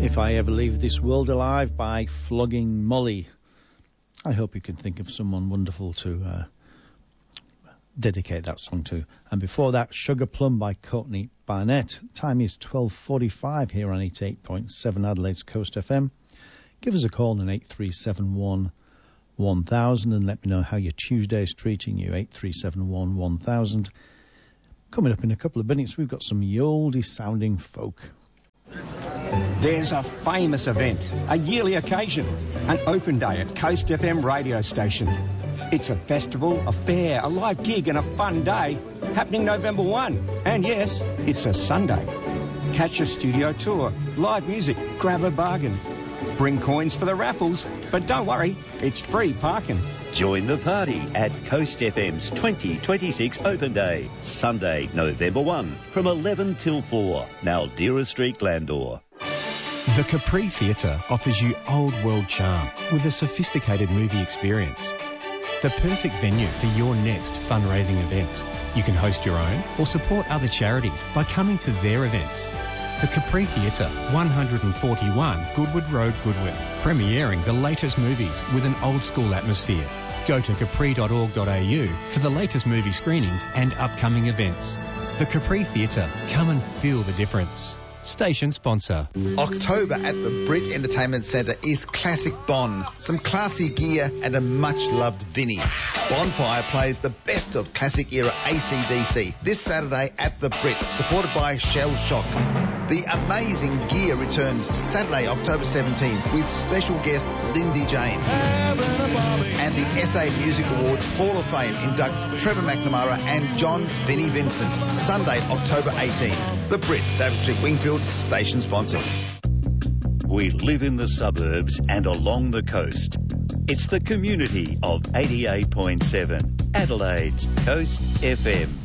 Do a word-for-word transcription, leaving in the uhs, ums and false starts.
If I Ever Leave This World Alive by Flogging Molly. I hope you can think of someone wonderful to uh, dedicate that song to. And before that, Sugar Plum by Courtney Barnett. Time is twelve forty-five here on eighty-eight point seven Adelaide's Coast F M. Give us a call on eight three seven one one thousand and let me know how your Tuesday's treating you. eight three seven one one thousand. Coming up in a couple of minutes, we've got some oldie sounding folk. There's a famous event, a yearly occasion, an open day at Coast F M radio station. It's a festival, a fair, a live gig and a fun day happening November first. And yes, it's a Sunday. Catch a studio tour, live music, grab a bargain. Bring coins for the raffles, but don't worry, it's free parking. Join the party at Coast F M's twenty twenty-six Open Day, Sunday, November first, from eleven till four, Maldera Street, Glandore. The Capri Theatre offers you old world charm with a sophisticated movie experience. The perfect venue for your next fundraising event. You can host your own or support other charities by coming to their events. The Capri Theatre, one forty-one Goodwood Road, Goodwood, premiering the latest movies with an old-school atmosphere. Go to capri dot org dot a u for the latest movie screenings and upcoming events. The Capri Theatre, come and feel the difference. Station sponsor. October at the Brit Entertainment Centre is Classic Bon. Some classy gear and a much-loved Vinnie. Bonfire plays the best of classic-era A C D C this Saturday at the Brit, supported by Shell Shock. The Amazing Gear returns Saturday, October seventeenth, with special guest Lindy Jane. And the S A Music Awards Hall of Fame inducts Trevor McNamara and John Vinnie Vincent. Sunday, October eighteenth. The Brit, David Street, Wingfield, station sponsor. We live in the suburbs and along the coast. It's the community of eighty-eight point seven, Adelaide's Coast F M.